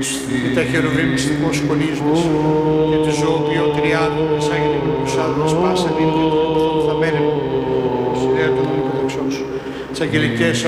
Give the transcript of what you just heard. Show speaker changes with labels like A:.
A: και τα χερουβίμ μυστικός σκονίσμος και τη ζωοποιό τριάδων εισάγεται με προσάδων σπάσαν είναι και τον θα μέρε μου, συνέα των ονικοδεξιών σου. Τις αγγελικές